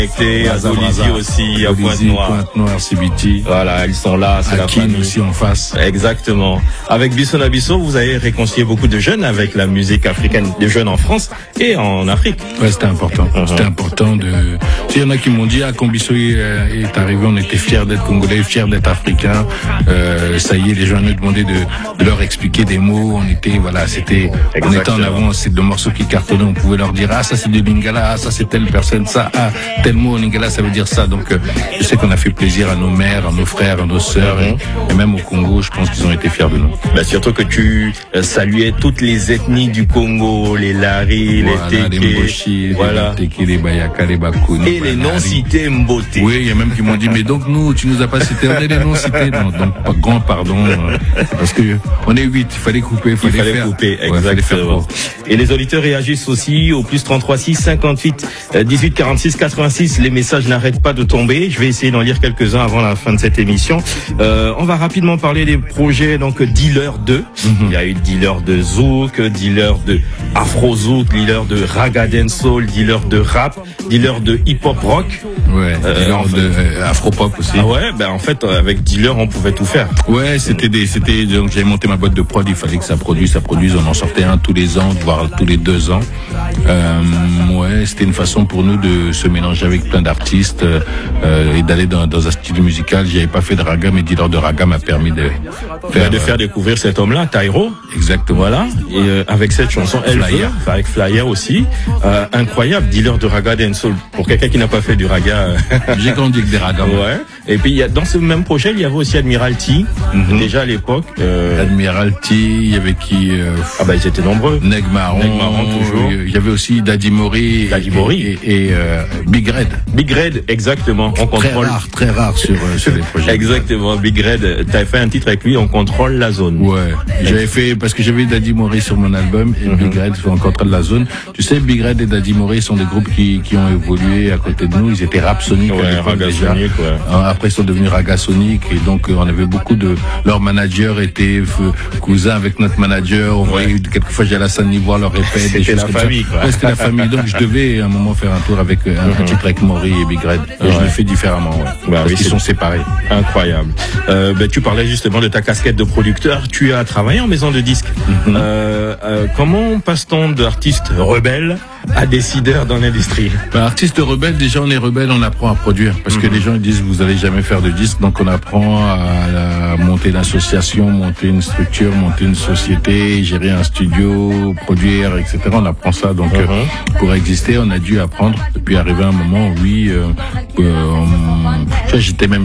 À Golizy aussi, à Pointe-Noire, CBT. Voilà, ils sont là, c'est la famille. Aussi en face. Exactement. Avec Bisson Abisso, vous avez réconcilié beaucoup de jeunes avec la musique africaine, des jeunes en France et en Afrique. Ouais, c'était important. C'était important de... Il y en a qui m'ont dit, quand Bisso est arrivé, on était fiers d'être Congolais, fiers d'être Africains. Ça y est, les gens nous demandaient de leur expliquer des mots. On était en avant, c'est de morceaux qui cartonnaient. On pouvait leur dire, ça c'est de Lingala, ça c'est telle personne, ça, tel mot en Lingala, ça veut dire ça. Donc, je sais qu'on a fait plaisir à nos mères, à nos frères, à nos sœurs, et même au Congo, je pense qu'ils ont été fiers de nous. Surtout que tu saluais toutes les ethnies du Congo, les Lari, les Teke, les Mboshi, les Teke, les Bayaka, les Bakuni. Et les non-cités Mbote. Oui, il y a même qui m'ont dit, mais donc nous, tu nous as pas cités, on est les non-cités. Donc, grand pardon, parce que on est 8, il fallait couper, il fallait couper, exactement. Et les auditeurs réagissent aussi au plus 33 6 58 18 46 86. Les messages n'arrêtent pas de tomber. Je vais essayer d'en lire quelques-uns avant la fin de cette émission. On va rapidement parler des projets, donc Dealer 2. Il y a eu Dealer de Zouk, Dealer de Afro Zouk, Dealer de Raga Dancehall, Dealer de rap, Dealer de hip hop rock. Ouais, Dealer de Afro pop aussi. Ah ouais, en fait avec Dealer on pouvait tout faire. Ouais, donc j'avais monté ma boîte de prod, il fallait que ça produise, on en sortait un tous les ans, voire tous les 2 ans. Ouais, c'était une façon pour nous de se mélanger avec plein d'artistes et d'aller dans un style musical. J'avais pas fait de raga, mais Dealer de raga m'a permis de faire découvrir cet homme-là, Tyro. Exactement. Voilà. Et avec cette chanson, Flyer, avec Flyer aussi, incroyable, Dealer de raga dancehall. Pour quelqu'un qui n'a pas fait du raga. J'ai grandi avec des ragas. Ouais. Et puis dans ce même projet, il y avait aussi Admiralty, déjà à l'époque. Admiralty, il y avait qui ils étaient nombreux. Neg Marron toujours. Il y avait aussi Daddy Mori et Big Red. Big Red, exactement. On contrôle. Très rare sur les projets. Exactement. Big Red, t'avais fait un titre avec lui, On contrôle la zone. Ouais. J'avais fait, parce que j'avais Daddy Mori sur mon album et Big Red, On contrôle la zone. Tu sais, Big Red et Daddy Mori sont des groupes qui ont évolué à côté de nous. Ils étaient Rap Sonic. Ouais, Raga Sonic, ouais. Après, ils sont devenus Raga Sonic et donc, on avait beaucoup leurs managers étaient cousins avec notre manager. On voyait, quelquefois, j'allais à Saint-Denis voir leur répète. C'était la famille, quoi. Ouais, c'était la famille. Donc, je devais, à un moment, faire un tour avec un titre avec Mori et Big Red. Et je le fais différemment, parce qu'ils sont séparés. Incroyable. Tu parlais justement de ta casquette de producteur. Tu as travaillé en maison de disques. Comment passe-t-on d'artiste rebelle à décideur dans l'industrie? Artiste rebelle, déjà on est rebelle, on apprend à produire. Parce que les gens ils disent vous allez jamais faire de disque, donc on apprend à monter une association, monter une structure, monter une société, gérer un studio, produire, etc. On apprend ça, donc pour exister, on a dû apprendre. Et puis arrivé à un moment, j'étais même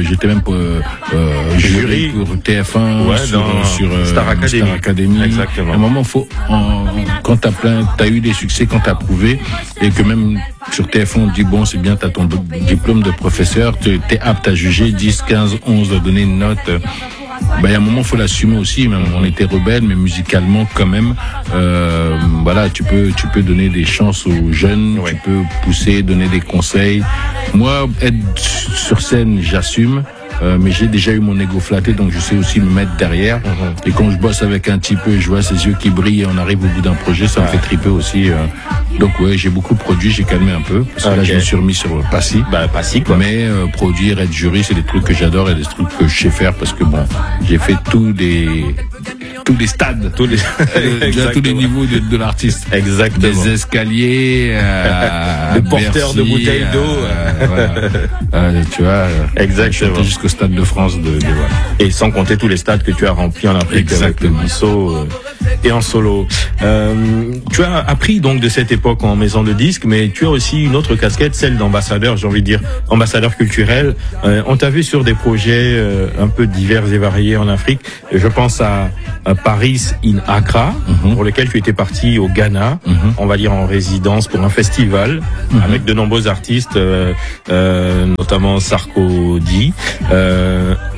jury pour TF1 sur Star Academy. Exactement. À un moment, quand t'as eu des succès, quand t'as prouvé, et que même sur TF1, on dit bon, c'est bien, t'as ton diplôme de professeur, t'es apte à juger, 10, 15, 11, à donner une note. Il y a un moment, faut l'assumer aussi. Même on était rebelles, mais musicalement, quand même, tu peux donner des chances aux jeunes, tu peux pousser, donner des conseils. Moi, être sur scène, j'assume. Mais j'ai déjà eu mon ego flatté, donc je sais aussi me mettre derrière. Et quand je bosse avec un type et je vois ses yeux qui brillent et on arrive au bout d'un projet, ça me fait triper aussi. Donc j'ai beaucoup produit, j'ai calmé un peu. Parce que là, je me suis remis sur Passy. Passy, quoi. Mais produire, être jury, c'est des trucs que j'adore et des trucs que je sais faire parce que j'ai fait tous les stades, tous les niveaux de l'artiste. Exactement. Des escaliers, le porteur de bouteilles d'eau. Tu vois. Exactement. Jusqu'au Stade de France voilà. Et sans compter tous les stades que tu as remplis en Afrique avec le Bisso et en solo. Tu as appris donc de cette époque en maison de disques, mais tu as aussi une autre casquette, celle d'ambassadeur, j'ai envie de dire, ambassadeur culturel. On t'a vu sur des projets un peu divers et variés en Afrique. Je pense à Paris in Accra, pour lequel tu étais parti au Ghana, on va dire en résidence pour un festival, avec de nombreux artistes, notamment Sarkozy.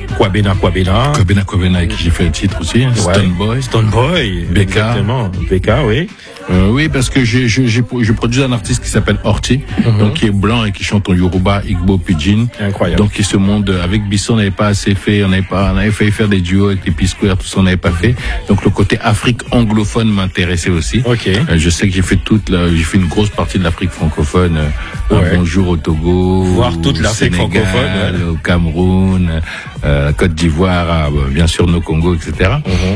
Kwabena. Kwabena, avec qui j'ai fait le titre aussi. Stone Boy. Beka. Exactement. Beka, oui. Oui, parce que je produis un artiste qui s'appelle Horty, donc qui est blanc et qui chante en Yoruba, Igbo, Pidgin. Incroyable. Donc, ce monde, avec Bisson, on n'avait pas assez fait, on avait failli faire des duos avec les P-Square, tout ça, on n'avait pas fait. Donc, le côté Afrique anglophone m'intéressait aussi. Ok. Je sais que j'ai fait une grosse partie de l'Afrique francophone, bonjour au Togo, voir toute l'Afrique francophone, au Cameroun, Côte d'Ivoire, bien sûr, nos Congo, etc.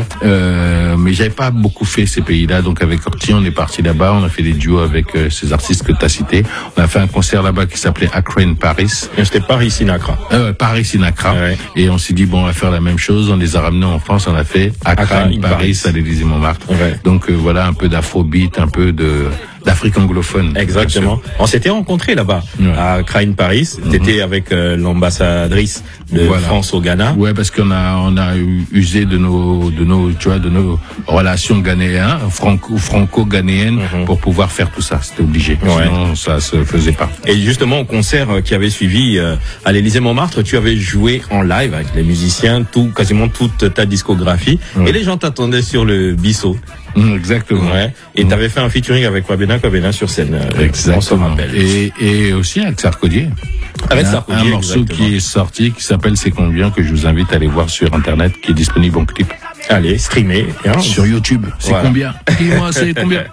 Mais j'avais pas beaucoup fait ces pays-là, donc avec Horty, on est parti là-bas, on a fait des duos avec ces artistes que tu as cités. On a fait un concert là-bas qui s'appelait Accra in Paris. C'était Paris-Sinacra. Paris-Sinacra. Ouais. Et on s'est dit, bon, on va faire la même chose. On les a ramenés en France, on a fait Accra in Paris à l'Élysée-Montmartre. Ouais. Donc voilà, un peu d'afrobeat, un peu d'Afrique anglophone. Exactement. On s'était rencontrés là-bas, à Accra in Paris. T'étais avec l'ambassadrice de France au Ghana. Ouais, parce qu'on a usé de nos relations ghanéennes, franco-ghanéennes, pour pouvoir faire tout ça. C'était obligé. Sinon, ça se faisait pas. Et justement, au concert qui avait suivi à l'Élysée-Montmartre, tu avais joué en live avec les musiciens, quasiment toute ta discographie. Et les gens t'attendaient sur le Bissau. Exactement. Ouais. Et t'avais fait un featuring avec Kwabena sur scène. Exactement. On se rappelle. Et aussi avec Sarkodie. Avec Sarkodie. Un morceau qui est sorti, qui s'appelle C'est combien, que je vous invite à aller voir sur Internet, qui est disponible en clip. Allez, streamer. Sur YouTube. C'est combien? Dis-moi, c'est combien?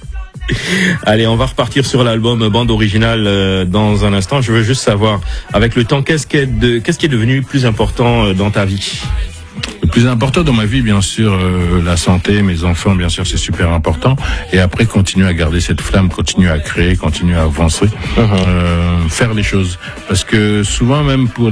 Allez, on va repartir sur l'album bande originale dans un instant. Je veux juste savoir, avec le temps, qu'est-ce qui est devenu plus important dans ta vie? Le plus important dans ma vie, bien sûr, la santé, mes enfants, bien sûr, c'est super important. Et après, continuer à garder cette flamme, continuer à créer, continuer à avancer, faire les choses. Parce que souvent, même pour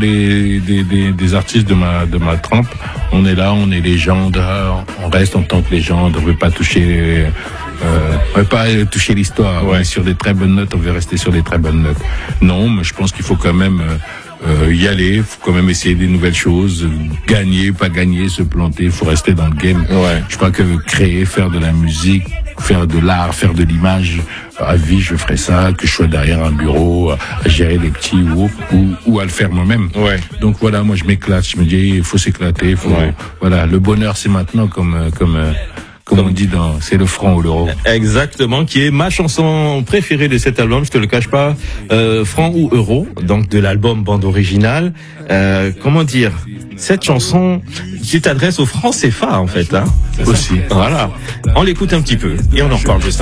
des artistes de ma trempe, on est là, on est légende, on reste en tant que légende, on veut pas toucher. On veut pas toucher l'histoire. On est sur des très bonnes notes, on veut rester sur des très bonnes notes. Non, mais je pense qu'il faut quand même y aller, il faut quand même essayer des nouvelles choses, gagner, pas gagner, se planter, il faut rester dans le game. Je crois que créer, faire de la musique, faire de l'art, faire de l'image, à vie je ferai ça, que je sois derrière un bureau, à gérer des petits ou à le faire moi-même. Donc voilà, moi je m'éclate, je me dis il faut s'éclater, voilà, le bonheur c'est maintenant comme on dit c'est le franc ou l'euro. Exactement, qui est ma chanson préférée de cet album, je te le cache pas, franc ou euro, donc de l'album bande originale. Comment dire, cette chanson, tu t'adresses au franc CFA en fait, hein. Aussi. Voilà. On l'écoute un petit peu et on en reparle juste après.